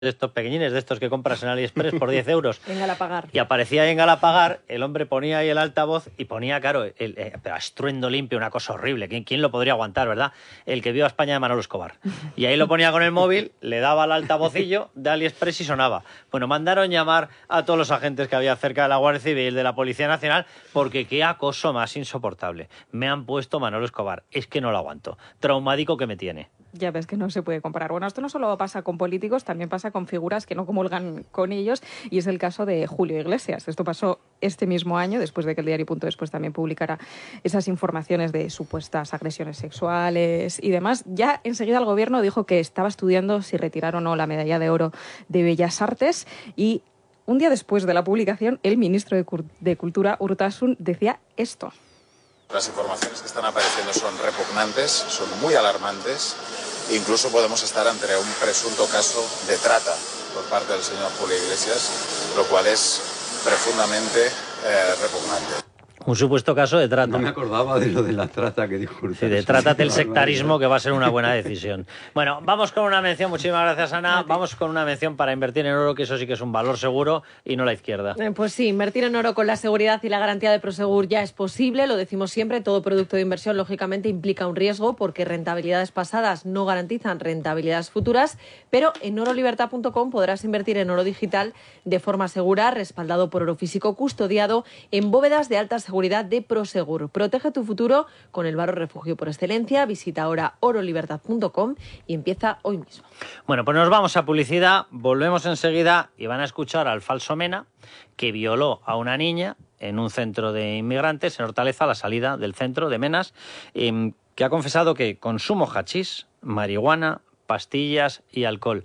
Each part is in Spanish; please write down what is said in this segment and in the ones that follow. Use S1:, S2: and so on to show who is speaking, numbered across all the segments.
S1: de estos pequeñines, de estos que compras en AliExpress por 10 euros.
S2: En Galapagar.
S1: Y aparecía ahí en Galapagar, el hombre ponía ahí el altavoz y ponía, claro, pero a estruendo limpio, una cosa horrible. ¿Quién lo podría aguantar, verdad? El que vio a España de Manolo Escobar. Y ahí lo ponía con el móvil, le daba al altavocillo de AliExpress y sonaba. Bueno, mandaron llamar a todos los agentes que había cerca de la Guardia Civil, de la Policía Nacional, porque qué acoso más insoportable. Me han puesto Manolo Escobar. Es que no lo aguanto. Traumático que me tiene.
S2: Ya ves que no se puede comparar. Bueno, esto no solo pasa con políticos, también pasa con figuras que no comulgan con ellos, y es el caso de Julio Iglesias. Esto pasó este mismo año, después de que el diario.es pues también publicara esas informaciones de supuestas agresiones sexuales y demás. Ya enseguida el gobierno dijo que estaba estudiando si retirar o no la medalla de oro de Bellas Artes, y un día después de la publicación, el ministro de Cultura, Urtasun, decía esto.
S3: Las informaciones que están apareciendo son repugnantes, son muy alarmantes. Incluso podemos estar ante un presunto caso de trata por parte del señor Julio Iglesias, lo cual es profundamente repugnante.
S1: Un supuesto caso de trata.
S4: No me acordaba de lo de la trata que dijo Urtasun.
S1: Sí, de trátate el sectarismo, que va a ser una buena decisión. Bueno, vamos con una mención, muchísimas gracias, Ana. Vamos con una mención para invertir en oro, que eso sí que es un valor seguro y no la izquierda.
S5: Pues sí, invertir en oro con la seguridad y la garantía de Prosegur ya es posible, lo decimos siempre, todo producto de inversión lógicamente implica un riesgo porque rentabilidades pasadas no garantizan rentabilidades futuras, pero en orolibertad.com podrás invertir en oro digital de forma segura, respaldado por oro físico custodiado en bóvedas de alta seguridad de Prosegur. Protege tu futuro con el barro refugio por excelencia. Visita ahora orolibertad.com y empieza hoy mismo.
S1: Bueno, pues nos vamos a publicidad, volvemos enseguida y van a escuchar al falso Mena, que violó a una niña en un centro de inmigrantes en Hortaleza, a la salida del centro de Menas, que ha confesado que consumo hachís, marihuana, pastillas y alcohol.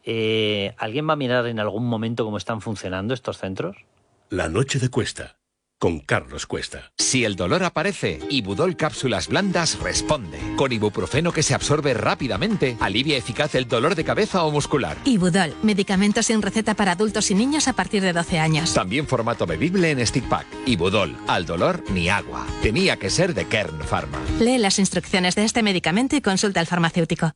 S1: ¿Alguien va a mirar en algún momento cómo están funcionando estos centros?
S6: La noche de Cuesta, con Carlos Cuesta.
S7: Si el dolor aparece, Ibudol Cápsulas Blandas responde. Con ibuprofeno que se absorbe rápidamente, alivia eficaz el dolor de cabeza o muscular.
S8: Ibudol, medicamento sin receta para adultos y niños a partir de 12 años.
S7: También formato bebible en stick pack. Ibudol, al dolor ni agua. Tenía que ser de Kern Pharma.
S8: Lee las instrucciones de este medicamento y consulta al farmacéutico.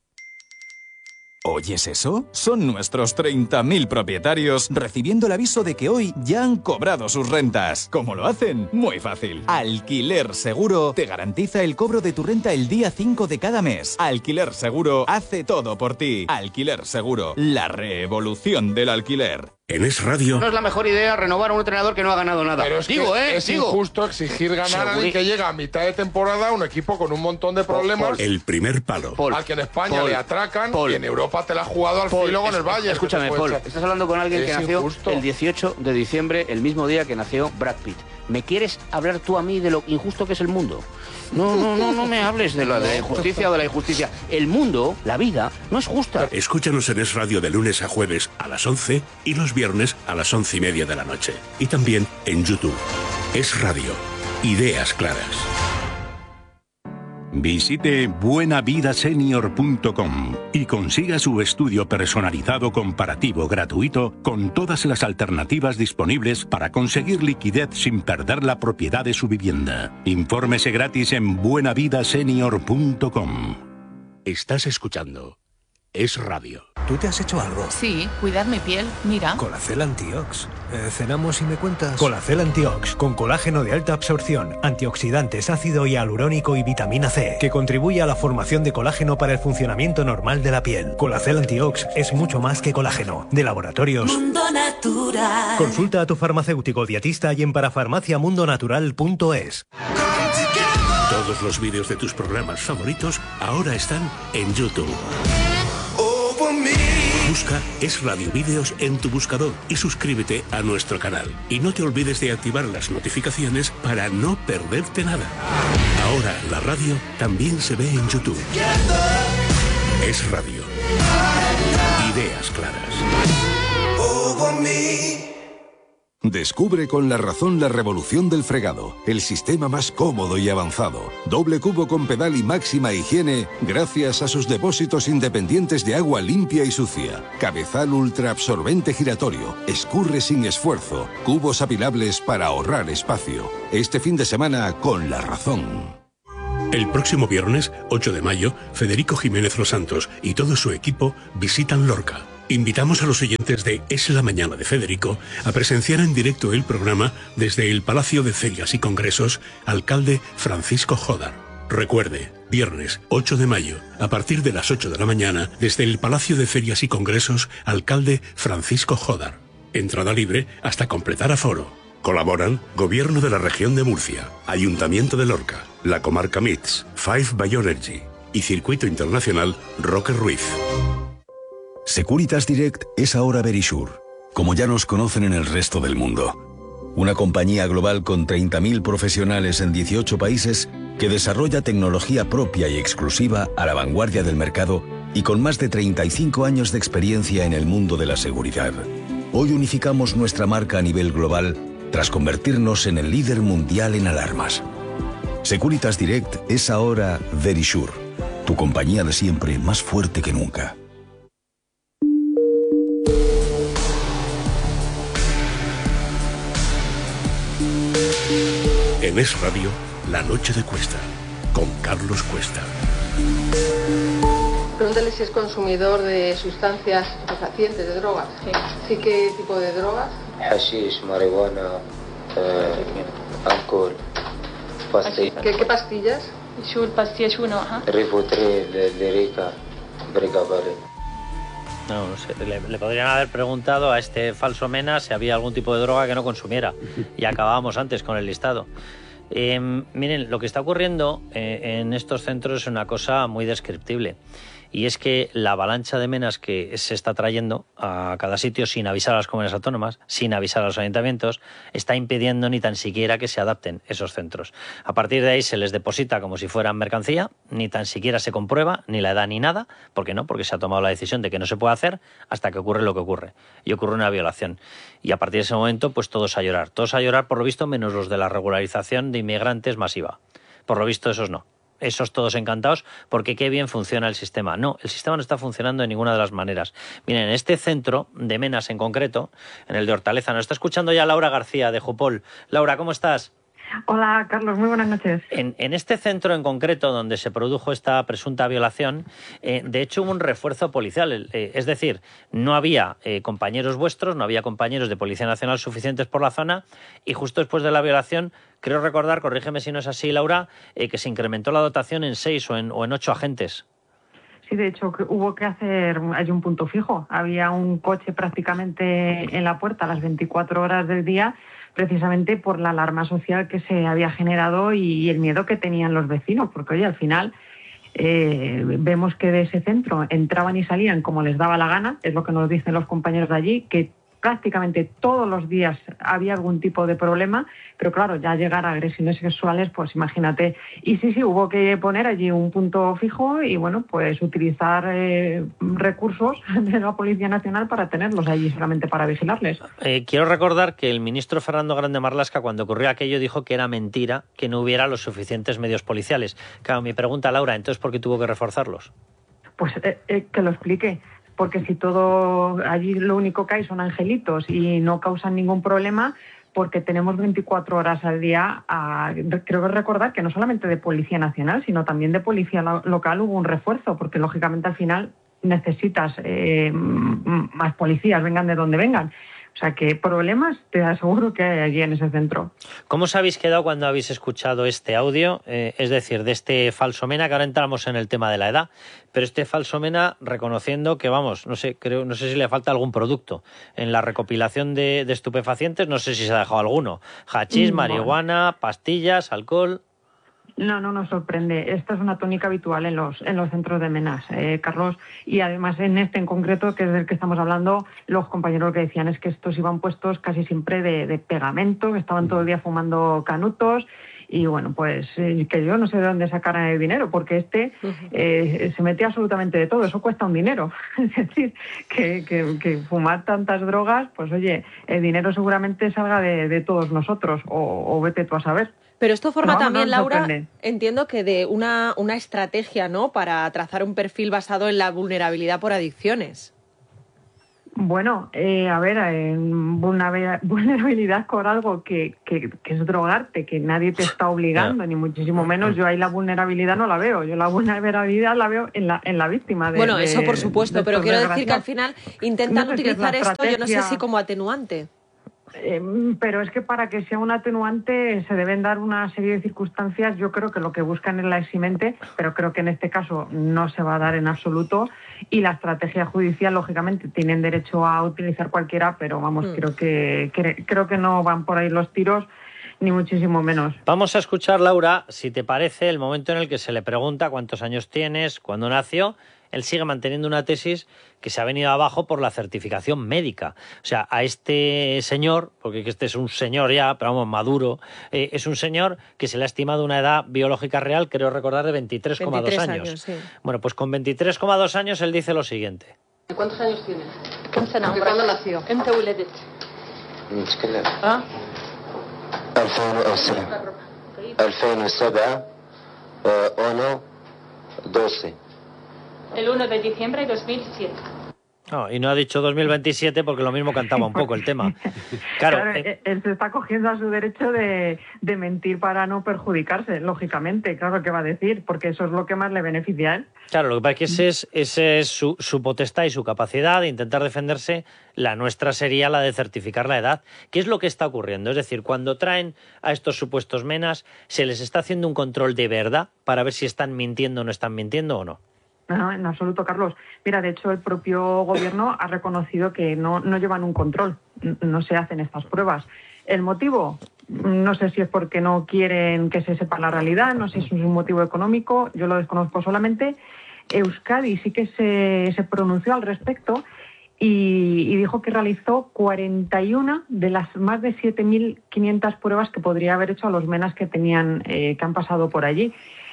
S9: ¿Oyes eso? Son nuestros 30.000 propietarios recibiendo el aviso de que hoy ya han cobrado sus rentas. ¿Cómo lo hacen? Muy fácil. Alquiler Seguro te garantiza el cobro de tu renta el día 5 de cada mes. Alquiler Seguro hace todo por ti. Alquiler Seguro, la revolución del alquiler.
S6: En Es Radio.
S10: No es la mejor idea renovar a un entrenador que no ha ganado nada.
S11: Pero es injusto exigir ganar a alguien que llega a mitad de temporada a un equipo con un montón de problemas.
S6: El primer palo.
S11: Al que en España le atracan y en Europa te la ha jugado al filo con el Bayern.
S10: Escúchame, Paul, estás hablando con alguien que nació el 18 de diciembre, el mismo día que nació Brad Pitt. ¿Me quieres hablar tú a mí de lo injusto que es el mundo? No me hables de la injusticia o de la injusticia. El mundo, la vida, no es justa.
S6: Escúchanos en Es Radio de lunes a jueves a las 11 y los viernes a las 11:30 de la noche. Y también en YouTube. Es Radio. Ideas claras.
S12: Visite buenavidasenior.com y consiga su estudio personalizado comparativo gratuito con todas las alternativas disponibles para conseguir liquidez sin perder la propiedad de su vivienda. Infórmese gratis en buenavidasenior.com.
S6: Estás escuchando Es Radio.
S13: ¿Tú te has hecho algo?
S14: Sí, cuidar mi piel, mira.
S13: Colacel Antiox. ¿Cenamos y me cuentas? Colacel Antiox, con colágeno de alta absorción, antioxidantes, ácido hialurónico y vitamina C, que contribuye a la formación de colágeno para el funcionamiento normal de la piel. Colacel Antiox es mucho más que colágeno. De Laboratorios
S15: Mundo Natural.
S13: Consulta a tu farmacéutico dietista y en parafarmaciamundonatural.es.
S6: Todos los vídeos de tus programas favoritos ahora están en YouTube. Busca Es Radio Vídeos en tu buscador y suscríbete a nuestro canal. Y no te olvides de activar las notificaciones para no perderte nada. Ahora la radio también se ve en YouTube. Es Radio. Ideas claras.
S16: Descubre con La Razón la revolución del fregado, el sistema más cómodo y avanzado. Doble cubo con pedal y máxima higiene gracias a sus depósitos independientes de agua limpia y sucia. Cabezal ultra absorbente giratorio, escurre sin esfuerzo, cubos apilables para ahorrar espacio. Este fin de semana con La Razón.
S6: El próximo viernes, 8 de mayo, Federico Jiménez Los Santos y todo su equipo visitan Lorca. Invitamos a los oyentes de Es la Mañana de Federico a presenciar en directo el programa desde el Palacio de Ferias y Congresos Alcalde Francisco Jódar. Recuerde, viernes 8 de mayo, a partir de las 8 de la mañana, desde el Palacio de Ferias y Congresos Alcalde Francisco Jódar. Entrada libre hasta completar aforo. Colaboran Gobierno de la Región de Murcia, Ayuntamiento de Lorca, la Comarca MITS, Five Bioenergy y Circuito Internacional Roque Ruiz.
S17: Securitas Direct es ahora Verisure, como ya nos conocen en el resto del mundo. Una compañía global con 30.000 profesionales en 18 países que desarrolla tecnología propia y exclusiva a la vanguardia del mercado y con más de 35 años de experiencia en el mundo de la seguridad. Hoy unificamos nuestra marca a nivel global tras convertirnos en el líder mundial en alarmas. Securitas Direct es ahora Verisure, tu compañía de siempre más fuerte que nunca.
S6: En Es Radio, La Noche de Cuesta, con Carlos Cuesta.
S18: Pregúntale si es consumidor de sustancias estupefacientes, de drogas. Sí, ¿qué tipo de drogas?
S19: Hashish, marihuana, alcohol, pastillas.
S18: ¿Qué pastillas?
S19: Rivotril, Lyrica, Brigavare.
S1: No sé, le podrían haber preguntado a este falso Mena si había algún tipo de droga que no consumiera. Y acabábamos antes con el listado. Miren, lo que está ocurriendo en estos centros es una cosa muy descriptible. Y es que la avalancha de menas que se está trayendo a cada sitio sin avisar a las comunidades autónomas, sin avisar a los ayuntamientos, está impidiendo ni tan siquiera que se adapten esos centros. A partir de ahí se les deposita como si fueran mercancía, ni tan siquiera se comprueba ni la edad ni nada, porque se ha tomado la decisión de que no se puede hacer hasta que ocurre lo que ocurre. Y ocurre una violación. Y a partir de ese momento, pues todos a llorar por lo visto, menos los de la regularización de inmigrantes masiva. Por lo visto, esos no. Esos todos encantados porque qué bien funciona el sistema. No, el sistema no está funcionando de ninguna de las maneras. Miren, en este centro de Menas en concreto, en el de Hortaleza, nos está escuchando ya Laura García de Jupol. Laura, ¿cómo estás?
S20: Hola, Carlos, muy buenas noches.
S1: En este centro en concreto donde se produjo esta presunta violación, de hecho hubo un refuerzo policial. Es decir, no había compañeros vuestros, no había compañeros de Policía Nacional suficientes por la zona y justo después de la violación, creo recordar, corrígeme si no es así, Laura, que se incrementó la dotación en 6 o en 8 agentes.
S20: Sí, de hecho, hubo que hacer allí un punto fijo. Había un coche prácticamente en la puerta a las 24 horas del día, precisamente por la alarma social que se había generado y el miedo que tenían los vecinos, porque oye, al final vemos que de ese centro entraban y salían como les daba la gana, es lo que nos dicen los compañeros de allí, que prácticamente todos los días había algún tipo de problema, pero claro, ya llegar a agresiones sexuales, pues imagínate. Y sí, hubo que poner allí un punto fijo y bueno, pues utilizar recursos de la Policía Nacional para tenerlos allí solamente para vigilarles.
S1: Quiero recordar que el ministro Fernando Grande Marlaska, cuando ocurrió aquello, dijo que era mentira que no hubiera los suficientes medios policiales. Claro, mi pregunta, Laura, ¿entonces por qué tuvo que reforzarlos?
S20: Pues que lo explique. Porque si todo allí lo único que hay son angelitos y no causan ningún problema, porque tenemos 24 horas al día, creo que recordar que no solamente de Policía Nacional, sino también de Policía Local hubo un refuerzo, porque lógicamente al final necesitas más policías, vengan de donde vengan. O sea que problemas te aseguro que hay allí en ese centro.
S1: ¿Cómo os habéis quedado cuando habéis escuchado este audio? Es decir, de este falso Mena, que ahora entramos en el tema de la edad, pero este falso Mena reconociendo que, no sé si le falta algún producto. En la recopilación de estupefacientes, no sé si se ha dejado alguno. Hachís, marihuana, pastillas, alcohol...
S20: No nos sorprende. Esta es una tónica habitual en los centros de Menas, Carlos. Y además en este en concreto, que es del que estamos hablando, los compañeros lo que decían es que estos iban puestos casi siempre de pegamento, que estaban todo el día fumando canutos. Y bueno, pues que yo no sé de dónde sacaran el dinero, porque se mete absolutamente de todo, eso cuesta un dinero. Es decir, que fumar tantas drogas, pues oye, el dinero seguramente salga de todos nosotros, o vete tú a saber.
S5: Pero esto forma también, Laura, entiendo que de una estrategia, ¿no?, para trazar un perfil basado en la vulnerabilidad por adicciones.
S20: Bueno, a ver, vulnerabilidad con algo que es drogarte, que nadie te está obligando, ni muchísimo menos. Yo ahí la vulnerabilidad no la veo. Yo la vulnerabilidad la veo en la víctima.
S5: Bueno, eso por supuesto, pero quiero decir que al final intentan utilizar esto, yo no sé si como atenuante.
S20: Pero es que para que sea un atenuante se deben dar una serie de circunstancias. Yo creo que lo que buscan es la eximente, pero creo que en este caso no se va a dar en absoluto. Y la estrategia judicial, lógicamente, tienen derecho a utilizar cualquiera, pero vamos, creo que no van por ahí los tiros, ni muchísimo menos.
S1: Vamos a escuchar, Laura, si te parece, el momento en el que se le pregunta cuántos años tienes, cuándo nació. Él sigue manteniendo una tesis que se ha venido abajo por la certificación médica. O sea, a este señor, porque este es un señor ya, pero vamos, maduro, es un señor que se le ha estimado una edad biológica real, creo recordar, de 23,2 años. Sí. Bueno, pues con 23,2 años él dice lo siguiente.
S18: ¿Cuántos años tienes? ¿Cuándo nació?
S19: مشكلة 2007 1 12
S14: El 1 de diciembre de 2007.
S1: No, y no ha dicho 2027 porque lo mismo cantaba un poco el tema. Claro,
S20: él se está cogiendo a su derecho de mentir para no perjudicarse, lógicamente. Claro que va a decir, porque eso es lo que más le beneficia a él.
S1: Claro, lo que pasa es que ese es su potestad y su capacidad de intentar defenderse. La nuestra sería la de certificar la edad. ¿Qué es lo que está ocurriendo? Es decir, cuando traen a estos supuestos menas, ¿se les está haciendo un control de verdad para ver si están mintiendo o no están mintiendo o no?
S20: No, en absoluto, Carlos. Mira, de hecho, el propio gobierno ha reconocido que no llevan un control, no se hacen estas pruebas. ¿El motivo? No sé si es porque no quieren que se sepa la realidad, no sé si es un motivo económico, yo lo desconozco solamente. Euskadi sí que se pronunció al respecto y dijo que realizó 41 de las más de 7.500 pruebas que podría haber hecho a los menas que tenían que han pasado por allí.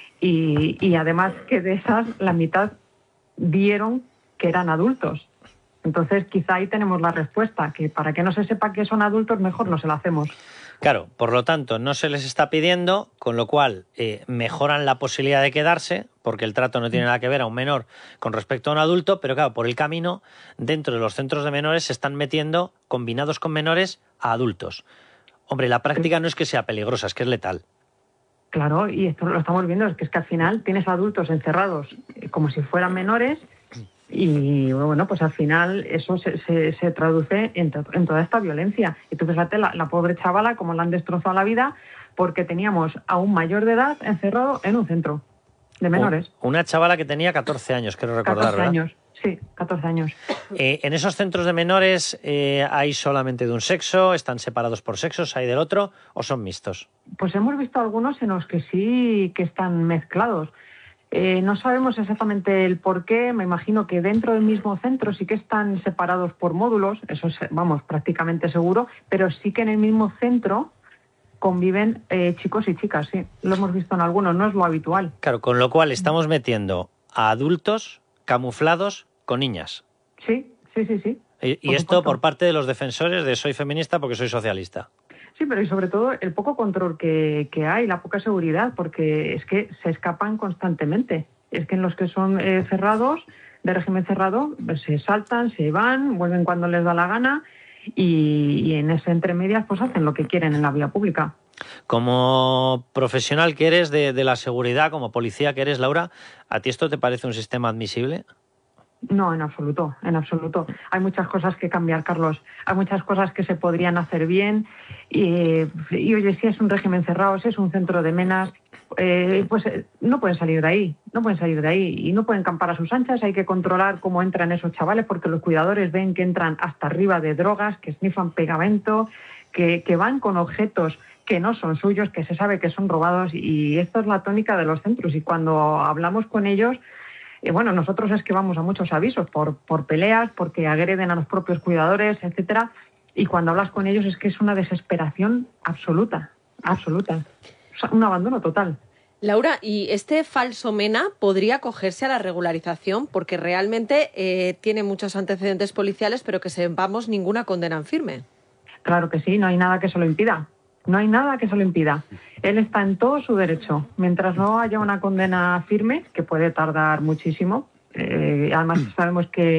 S20: Y además que de esas la mitad vieron que eran adultos. Entonces quizá ahí tenemos la respuesta, que para que no se sepa que son adultos mejor no se la hacemos.
S1: Claro, por lo tanto no se les está pidiendo, con lo cual mejoran la posibilidad de quedarse, porque el trato no tiene nada que ver a un menor con respecto a un adulto, pero claro, por el camino, dentro de los centros de menores se están metiendo, combinados con menores, a adultos. Hombre, la práctica no es que sea peligrosa, es que es letal.
S20: Claro, y esto lo estamos viendo, es que al final tienes adultos encerrados como si fueran menores y bueno, pues al final eso se traduce en toda esta violencia. Y tú fíjate, la pobre chavala, como la han destrozado la vida, porque teníamos a un mayor de edad encerrado en un centro de menores.
S1: Una chavala que tenía 14 años, quiero recordar,
S20: 14
S1: ¿verdad?
S20: años. Sí, 14 años.
S1: ¿En esos centros de menores hay solamente de un sexo? ¿Están separados por sexos? ¿Hay del otro? ¿O son mixtos?
S20: Pues hemos visto algunos en los que sí que están mezclados. No sabemos exactamente el por qué. Me imagino que dentro del mismo centro sí que están separados por módulos. Eso es, vamos, prácticamente seguro. Pero sí que en el mismo centro conviven chicos y chicas, sí. Lo hemos visto en algunos, no es lo habitual.
S1: Claro, con lo cual estamos metiendo a adultos camuflados con niñas.
S20: Sí.
S1: Y esto por parte de los defensores de soy feminista porque soy socialista.
S20: Sí, pero y sobre todo el poco control que hay, la poca seguridad, porque es que se escapan constantemente. Es que en los que son cerrados, de régimen cerrado, pues se saltan, se van, vuelven cuando les da la gana y en ese entremedias pues hacen lo que quieren en la vía pública.
S1: Como profesional que eres de la seguridad, como policía que eres, Laura, ¿a ti esto te parece un sistema admisible?
S20: No, en absoluto, en absoluto. Hay muchas cosas que cambiar, Carlos. Hay muchas cosas que se podrían hacer bien. Y oye, si es un régimen cerrado, si es un centro de menas, pues no pueden salir de ahí. No pueden salir de ahí y no pueden campar a sus anchas. Hay que controlar cómo entran esos chavales porque los cuidadores ven que entran hasta arriba de drogas, que snifan pegamento, que van con objetos que no son suyos, que se sabe que son robados. Y esto es la tónica de los centros. Y cuando hablamos con ellos, bueno, nosotros es que vamos a muchos avisos por peleas, porque agreden a los propios cuidadores, etcétera. Y cuando hablas con ellos es que es una desesperación absoluta. O sea, un abandono total.
S5: Laura, ¿y este falso mena podría acogerse a la regularización? Porque realmente tiene muchos antecedentes policiales, pero que sepamos ninguna condena en firme.
S20: Claro que sí, no hay nada que se lo impida. No hay nada que se lo impida. Él está en todo su derecho. Mientras no haya una condena firme, que puede tardar muchísimo, además sabemos que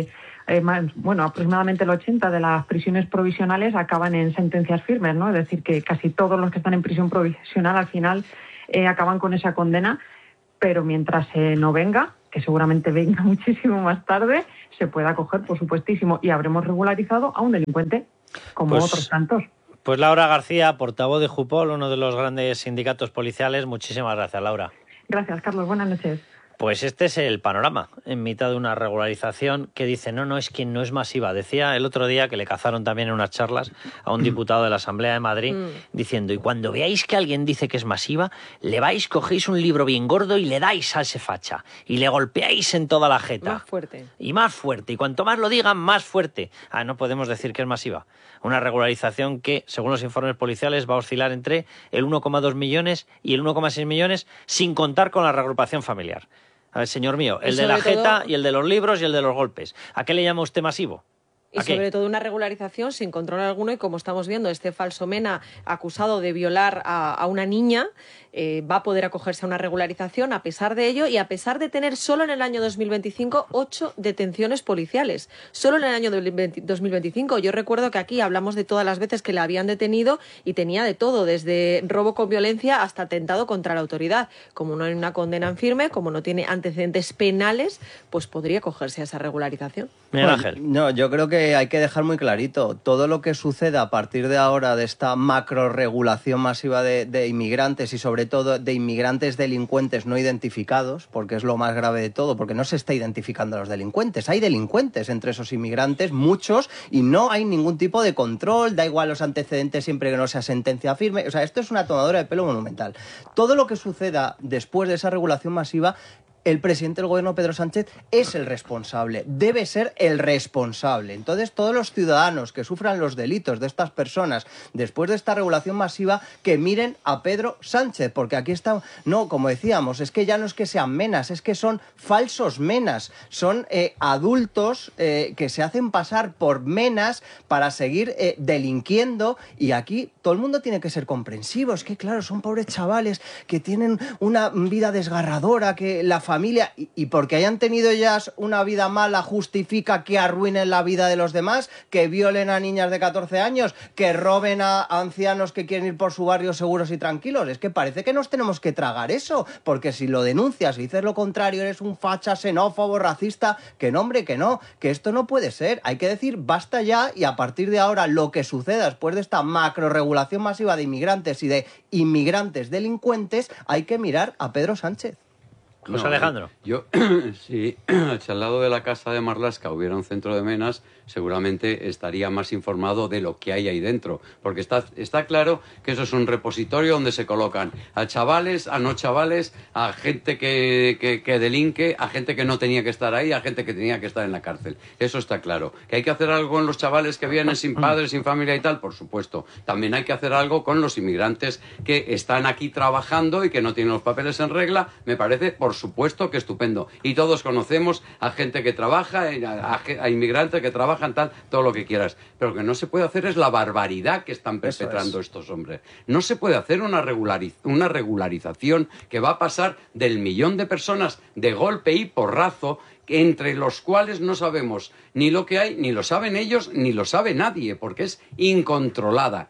S20: aproximadamente el 80% de las prisiones provisionales acaban en sentencias firmes, ¿no? Es decir, que casi todos los que están en prisión provisional al final acaban con esa condena, pero mientras no venga, que seguramente venga muchísimo más tarde, se puede acoger, por supuestísimo, y habremos regularizado a un delincuente como otros tantos.
S1: Pues Laura García, portavoz de Jupol, uno de los grandes sindicatos policiales. Muchísimas gracias, Laura.
S20: Gracias, Carlos. Buenas noches.
S1: Pues este es el panorama, en mitad de una regularización que dice, no, es que no es masiva. Decía el otro día que le cazaron también en unas charlas a un diputado de la Asamblea de Madrid diciendo, y cuando veáis que alguien dice que es masiva, le vais, cogéis un libro bien gordo y le dais a ese facha y le golpeáis en toda la jeta.
S5: Más fuerte.
S1: Y más fuerte. Y cuanto más lo digan, más fuerte. No podemos decir que es masiva. Una regularización que, según los informes policiales, va a oscilar entre el 1,2 millones y el 1,6 millones, sin contar con la reagrupación familiar. A ver, señor mío, el de la jeta y el de los libros y el de los golpes. ¿A qué le llama usted masivo?
S5: Y sobre todo una regularización sin control alguno, y como estamos viendo, este falso Mena acusado de violar a una niña va a poder acogerse a una regularización a pesar de ello y a pesar de tener solo en el año 2025 8 detenciones policiales. Solo en el año 2025. Yo recuerdo que aquí hablamos de todas las veces que la habían detenido y tenía de todo, desde robo con violencia hasta atentado contra la autoridad. Como no hay una condena en firme, como no tiene antecedentes penales, pues podría acogerse a esa regularización.
S1: Miguel Ángel.
S21: No, yo creo que hay que dejar muy clarito, todo lo que suceda a partir de ahora de esta macroregulación masiva de inmigrantes y sobre todo de inmigrantes delincuentes no identificados, porque es lo más grave de todo, porque no se está identificando a los delincuentes. Hay delincuentes entre esos inmigrantes, muchos, y no hay ningún tipo de control, da igual los antecedentes siempre que no sea sentencia firme. O sea, esto es una tomadura de pelo monumental. Todo lo que suceda después de esa regulación masiva, el presidente del gobierno, Pedro Sánchez, es el responsable, debe ser el responsable. Entonces, todos los ciudadanos que sufran los delitos de estas personas después de esta regulación masiva, que miren a Pedro Sánchez, porque aquí está, no, como decíamos, es que ya no es que sean menas, es que son falsos menas, son adultos que se hacen pasar por menas para seguir delinquiendo, y aquí todo el mundo tiene que ser comprensivo. Es que, claro, son pobres chavales que tienen una vida desgarradora, que la familia, y porque hayan tenido ellas una vida mala, justifica que arruinen la vida de los demás, que violen a niñas de 14 años, que roben a ancianos que quieren ir por su barrio seguros y tranquilos. Es que parece que nos tenemos que tragar eso, porque si lo denuncias y dices lo contrario, eres un facha, xenófobo, racista. Que no, hombre, que no, que esto no puede ser. Hay que decir basta ya, y a partir de ahora lo que suceda después de esta macroregulación masiva de inmigrantes y de inmigrantes delincuentes, hay que mirar a Pedro Sánchez.
S1: José Alejandro.
S4: Yo, si al lado de la casa de Marlaska hubiera un centro de menas, seguramente estaría más informado de lo que hay ahí dentro. Porque está claro que eso es un repositorio donde se colocan a chavales, a no chavales, a gente que delinque, a gente que no tenía que estar ahí, a gente que tenía que estar en la cárcel. Eso está claro. ¿Que hay que hacer algo con los chavales que vienen sin padres, sin familia y tal? Por supuesto. También hay que hacer algo con los inmigrantes que están aquí trabajando y que no tienen los papeles en regla. Me parece, por supuesto, que estupendo. Y todos conocemos a gente que trabaja, a inmigrantes que trabajan, tal, todo lo que quieras. Pero lo que no se puede hacer es la barbaridad que están perpetrando estos hombres. No se puede hacer una regularización que va a pasar del 1.000.000 de personas de golpe y porrazo, entre los cuales no sabemos ni lo que hay, ni lo saben ellos, ni lo sabe nadie, porque es incontrolada.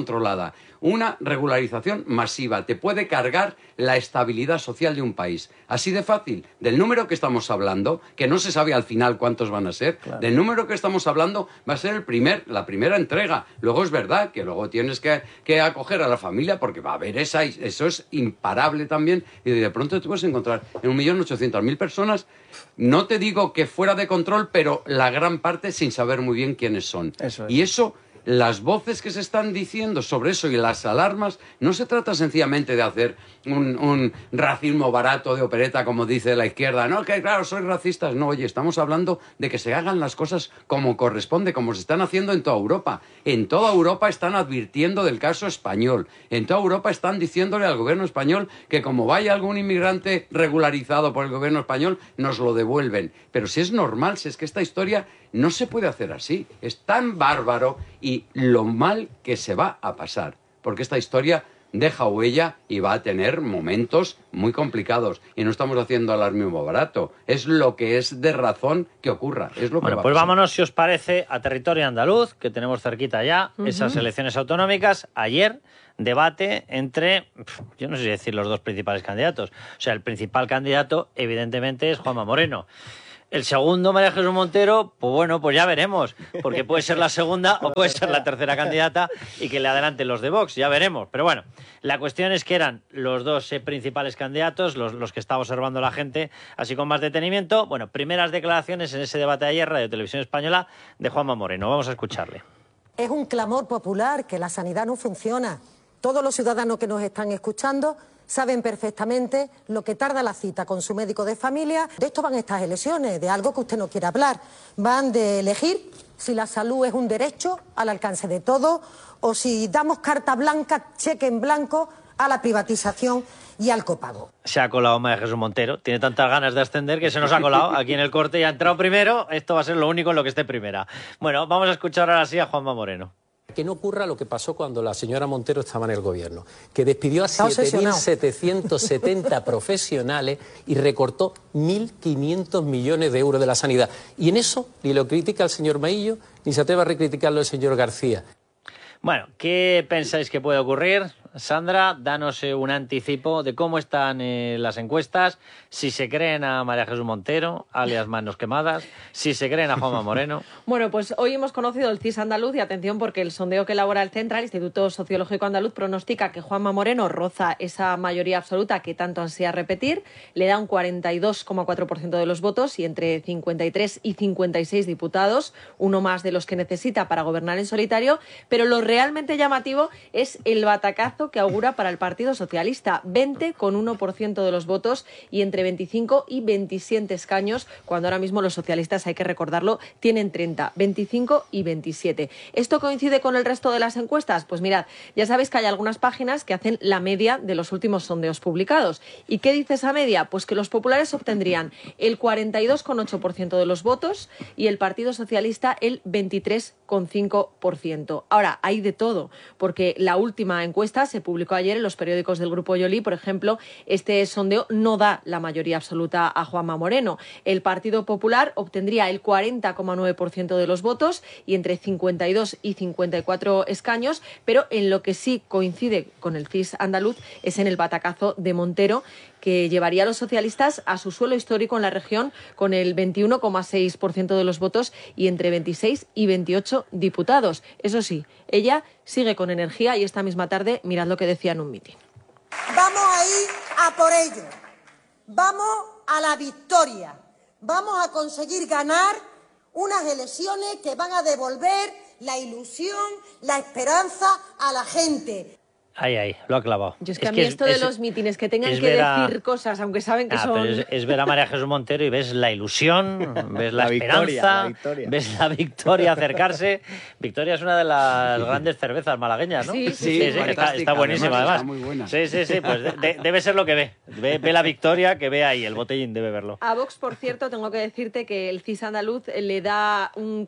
S4: Una regularización masiva te puede cargar la estabilidad social de un país. Así de fácil. Del número que estamos hablando, que no se sabe al final cuántos van a ser, claro. Del número que estamos hablando va a ser la primera entrega. Luego es verdad que luego tienes que acoger a la familia, porque va a haber eso es imparable también, y de pronto te puedes encontrar en 1.800.000 personas. No te digo que fuera de control, pero la gran parte sin saber muy bien quiénes son. Eso es. Y eso, las voces que se están diciendo sobre eso y las alarmas, no se trata sencillamente de hacer un racismo barato de opereta, como dice la izquierda. No, que claro, sois racistas. No, oye, estamos hablando de que se hagan las cosas como corresponde, como se están haciendo en toda Europa. En toda Europa están advirtiendo del caso español. En toda Europa están diciéndole al gobierno español que como vaya algún inmigrante regularizado por el gobierno español, nos lo devuelven. Pero si es normal, si es que esta historia no se puede hacer así. Es tan bárbaro y lo mal que se va a pasar. Porque esta historia deja huella y va a tener momentos muy complicados. Y no estamos haciendo alarmismo barato. Es lo que es de razón que ocurra. Es lo que
S1: bueno,
S4: va a
S1: pues
S4: pasar.
S1: vámonos, si os parece, a territorio andaluz, que tenemos cerquita ya, esas elecciones autonómicas. Ayer, debate entre, yo no sé si decir los dos principales candidatos. O sea, el principal candidato, evidentemente, es Juanma Moreno. El segundo, María Jesús Montero, pues bueno, pues ya veremos, porque puede ser la segunda o puede ser la tercera candidata y que le adelanten los de Vox, ya veremos. Pero bueno, la cuestión es que eran los dos principales candidatos, los que está observando la gente, así con más detenimiento. Bueno, primeras declaraciones en ese debate de ayer, Radio Televisión Española, de Juanma Moreno. Vamos a escucharle.
S2: Es un clamor popular que la sanidad no funciona. Todos los ciudadanos que nos están escuchando saben perfectamente lo que tarda la cita con su médico de familia. De esto van estas elecciones, de algo que usted no quiere hablar. Van de elegir si la salud es un derecho al alcance de todos o si damos carta blanca, cheque en blanco a la privatización y al copago.
S1: Se ha colado María Jesús Montero. Tiene tantas ganas de ascender que se nos ha colado aquí en el corte y ha entrado primero. Esto va a ser lo único en lo que esté primera. Bueno, vamos a escuchar ahora sí a Juanma Moreno.
S22: Que no ocurra lo que pasó cuando la señora Montero estaba en el gobierno, que despidió a 7.770 profesionales y recortó 1.500 millones de euros de la sanidad. Y en eso ni lo critica el señor Maillo, ni se atreve a recriticarlo el señor García.
S1: Bueno, ¿qué pensáis que puede ocurrir? Sandra, danos un anticipo de cómo están las encuestas, si se creen a María Jesús Montero, alias Manos Quemadas, si se creen a Juanma Moreno.
S5: Bueno, pues hoy hemos conocido el CIS andaluz y atención porque el sondeo que elabora el CENTRA, el Instituto Sociológico Andaluz, pronostica que Juanma Moreno roza esa mayoría absoluta que tanto ansía repetir, le da un 42,4% de los votos y entre 53 y 56 diputados, uno más de los que necesita para gobernar en solitario, pero lo realmente llamativo es el batacazo que augura para el Partido Socialista, 20,1% de los votos y entre 25 y 27 escaños, cuando ahora mismo los socialistas, hay que recordarlo, tienen 30, 25 y 27. ¿Esto coincide con el resto de las encuestas? Pues mirad, ya sabéis que hay algunas páginas que hacen la media de los últimos sondeos publicados. ¿Y qué dice esa media? Pues que los populares obtendrían el 42,8% de los votos y el Partido Socialista el 23,5%. Ahora, hay de todo, porque la última encuesta se publicó ayer en los periódicos del Grupo Yoli. Por ejemplo, este sondeo no da la mayoría absoluta a Juanma Moreno. El Partido Popular obtendría el 40,9% de los votos y entre 52 y 54 escaños, pero en lo que sí coincide con el CIS andaluz es en el batacazo de Montero, que llevaría a los socialistas a su suelo histórico en la región con el 21,6% de los votos y entre 26 y 28 diputados. Eso sí, ella sigue con energía y esta misma tarde, mirad lo que decía en un mitin.
S2: Vamos a ir a por ello. Vamos a la victoria. Vamos a conseguir ganar unas elecciones que van a devolver la ilusión, la esperanza a la gente.
S1: Ahí, lo ha clavado.
S5: Yo es que a mí esto de los mítines, que tengan que decir cosas, aunque saben que son...
S1: Pero es ver a María Jesús Montero y ves la ilusión, ves la esperanza, ves la victoria acercarse. Victoria es una de las grandes cervezas malagueñas, ¿no?
S5: Sí,
S1: está buenísima, además.
S4: Está muy buena.
S1: Sí, pues debe ser lo que ve. Ve la victoria, que ve ahí, el botellín debe verlo.
S5: A Vox, por cierto, tengo que decirte que el CIS andaluz le da un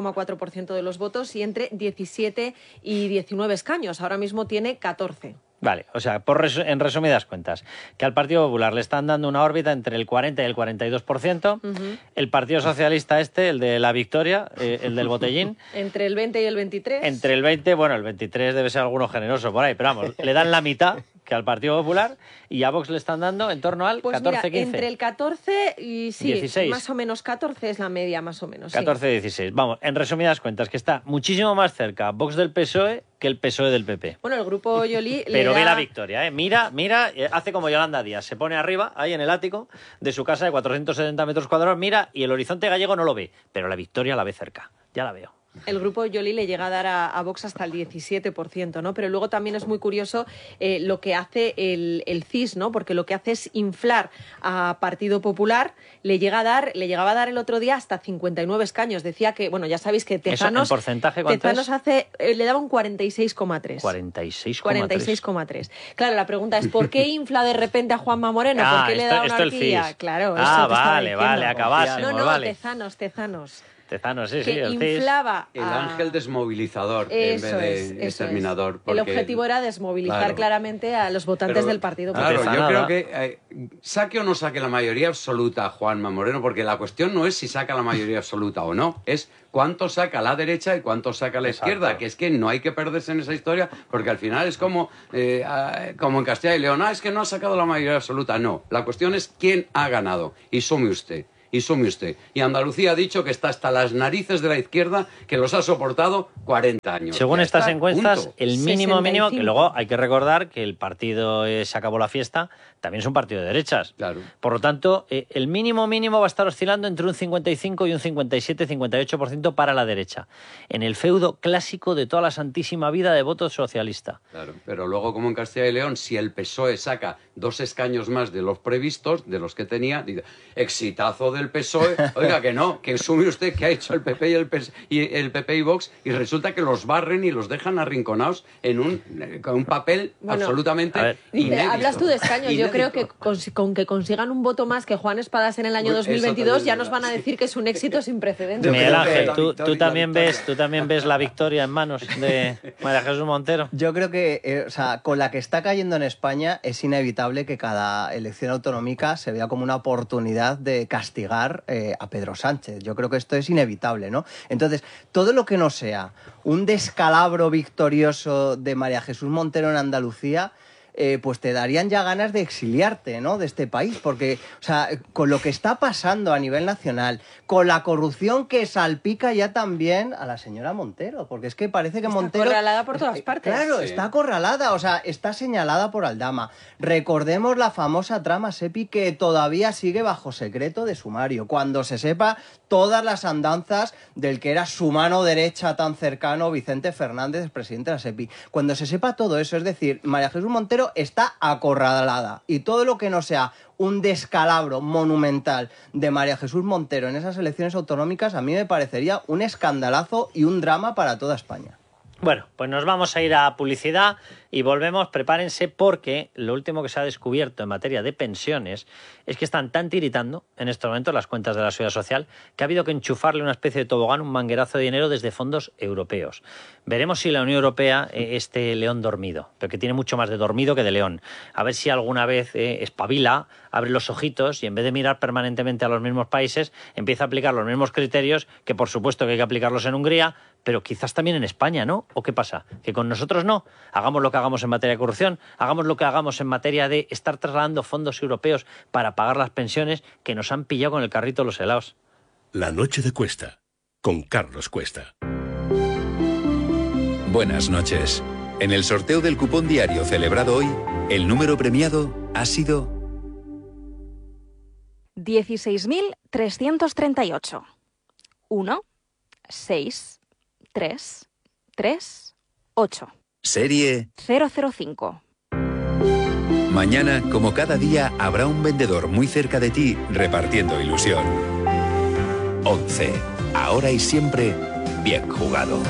S5: 14,4% de los votos y entre 17 y 19 escaños. Ahora mismo tiene 14.
S1: Vale, o sea, en resumidas cuentas, que al Partido Popular le están dando una órbita entre el 40 y el 42%, el Partido Socialista el de la victoria, el del botellín...
S5: Entre el 20 y el 23.
S1: Entre el 20, bueno, el 23 debe ser alguno generoso por ahí, pero vamos, le dan la mitad que al Partido Popular y a Vox le están dando en torno al 14-15.
S5: Entre el 14 y
S1: 16.
S5: Más o menos 14 es la media, más o menos.
S1: 14-16. Vamos, en resumidas cuentas, que está muchísimo más cerca Vox del PSOE que el PSOE del PP.
S5: Bueno, el Grupo Yoli
S1: Pero ve la victoria, ¿eh? Mira, hace como Yolanda Díaz, se pone arriba, ahí en el ático de su casa de 470 metros cuadrados, mira, y el horizonte gallego no lo ve, pero la victoria la ve cerca, ya la veo.
S5: El Grupo Yoli le llega a dar a Vox hasta el 17%, ¿no? Pero luego también es muy curioso lo que hace el CIS, ¿no? Porque lo que hace es inflar a Partido Popular, le llegaba a dar el otro día hasta 59 escaños. Decía que, bueno, ya sabéis que Tezanos...
S1: ¿Eso en porcentaje cuánto
S5: Tezanos le daba un 46,3.
S1: 46,3.
S5: Claro, la pregunta es, ¿por qué infla de repente a Juanma Moreno? ¿Por qué le da una horquilla? Claro,
S1: vale, acabásemos,
S5: No,
S1: vale.
S5: Tezanos.
S1: Tezanos, sí,
S5: que
S1: el
S5: inflaba...
S4: El ángel desmovilizador en vez de exterminador.
S5: El objetivo era desmovilizar claramente a los votantes del Partido Popular.
S4: Claro, yo creo que saque o no saque la mayoría absoluta Juanma Moreno, porque la cuestión no es si saca la mayoría absoluta o no, es cuánto saca la derecha y cuánto saca la izquierda, que es que no hay que perderse en esa historia, porque al final es como en Castilla y León, es que no ha sacado la mayoría absoluta. No, la cuestión es quién ha ganado, y sume usted. Y Andalucía ha dicho que está hasta las narices de la izquierda, que los ha soportado 40 años.
S1: Según estas encuestas,
S4: punto.
S1: el mínimo, que luego hay que recordar que el partido Se acabó la fiesta también es un partido de derechas.
S4: Claro.
S1: Por lo tanto, el mínimo va a estar oscilando entre un 55 y un 57-58% para la derecha. En el feudo clásico de toda la santísima vida de voto socialista.
S4: Claro, pero luego, como en Castilla y León, si el PSOE saca 2 escaños más de los previstos, de los que tenía, dice, exitazo del PSOE, oiga, que no, que sume usted que ha hecho el PP y el PP y Vox, y resulta que los barren y los dejan arrinconados con un papel absolutamente inédito.
S5: Hablas tú de escaños, yo creo que con que consigan un voto más que Juan Espadas en el año 2022 ya nos van a decir que es un éxito sin precedentes.
S1: Miguel Ángel, ¿tú también ves la victoria en manos de María Jesús Montero?
S21: Yo creo que, con la que está cayendo en España, es inevitable que cada elección autonómica se vea como una oportunidad de castigar a Pedro Sánchez. Yo creo que esto es inevitable, ¿no? Entonces, todo lo que no sea un descalabro victorioso de María Jesús Montero en Andalucía, pues te darían ya ganas de exiliarte, ¿no?, de este país, porque, con lo que está pasando a nivel nacional, con la corrupción que salpica ya también a la señora Montero, porque es que parece que Montero...
S5: Está acorralada por todas partes.
S21: Claro,
S5: sí.
S21: Está acorralada, está señalada por Aldama. Recordemos la famosa trama SEPI que todavía sigue bajo secreto de sumario, cuando se sepa todas las andanzas del que era su mano derecha tan cercano, Vicente Fernández, presidente de la SEPI. Cuando se sepa todo eso, es decir, María Jesús Montero está acorralada, y todo lo que no sea un descalabro monumental de María Jesús Montero en esas elecciones autonómicas, a mí me parecería un escandalazo y un drama para toda España.
S1: Bueno, pues nos vamos a ir a publicidad y volvemos. Prepárense, porque lo último que se ha descubierto en materia de pensiones es que están tan tiritando en estos momentos las cuentas de la Seguridad Social que ha habido que enchufarle una especie de tobogán, un manguerazo de dinero desde fondos europeos. Veremos si la Unión Europea, este león dormido, pero que tiene mucho más de dormido que de león, a ver si alguna vez espabila, abre los ojitos y en vez de mirar permanentemente a los mismos países, empieza a aplicar los mismos criterios que por supuesto que hay que aplicarlos en Hungría, pero quizás también en España, ¿no? ¿O qué pasa? ¿Que con nosotros no? Hagamos lo que hagamos en materia de corrupción, hagamos lo que hagamos en materia de estar trasladando fondos europeos para pagar las pensiones, que nos han pillado con el carrito los helados.
S12: La noche de Cuesta, con Carlos Cuesta.
S3: Buenas noches. En el sorteo del cupón diario celebrado hoy, el número premiado ha sido
S7: 16.338. 1, 6, 3, 3, 8.
S3: Serie
S7: 005.
S3: Mañana, como cada día, habrá un vendedor muy cerca de ti repartiendo ilusión. 11. Ahora y siempre, bien jugado.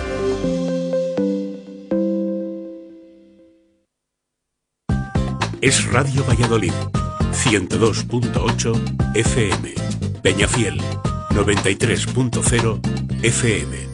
S12: Es Radio Valladolid, 102.8 FM. Peñafiel, 93.0 FM.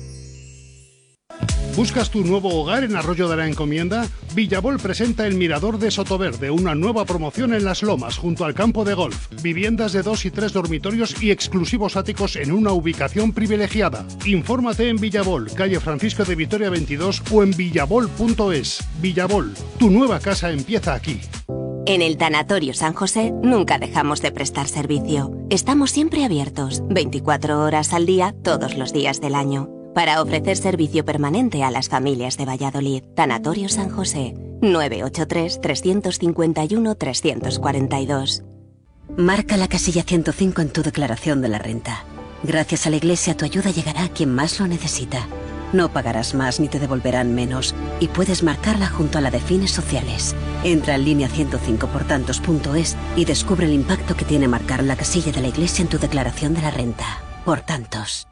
S23: ¿Buscas tu nuevo hogar en Arroyo de la Encomienda? Villabol presenta el Mirador de Sotoverde, una nueva promoción en Las Lomas, junto al campo de golf. Viviendas de 2 y 3 dormitorios y exclusivos áticos en una ubicación privilegiada. Infórmate en Villabol, calle Francisco de Vitoria 22 o en villabol.es. Villabol, tu nueva casa empieza aquí.
S24: En el Tanatorio San José nunca dejamos de prestar servicio. Estamos siempre abiertos, 24 horas al día, todos los días del año, para ofrecer servicio permanente a las familias de Valladolid. Tanatorio San José, 983-351-342.
S25: Marca la casilla 105 en tu declaración de la renta. Gracias a la Iglesia, tu ayuda llegará a quien más lo necesita. No pagarás más ni te devolverán menos, y puedes marcarla junto a la de fines sociales. Entra en línea 105portantos.es y descubre el impacto que tiene marcar la casilla de la Iglesia en tu declaración de la renta. Por tantos.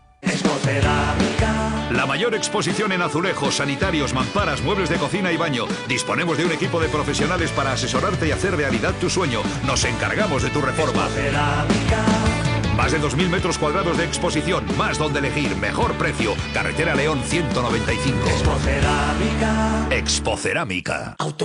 S26: La mayor exposición en azulejos, sanitarios, mamparas, muebles de cocina y baño. Disponemos de un equipo de profesionales para asesorarte y hacer realidad tu sueño. Nos encargamos de tu reforma. Más de 2.000 metros cuadrados de exposición, más donde elegir, mejor precio. Carretera León 195. Expocerámica. Expocerámica.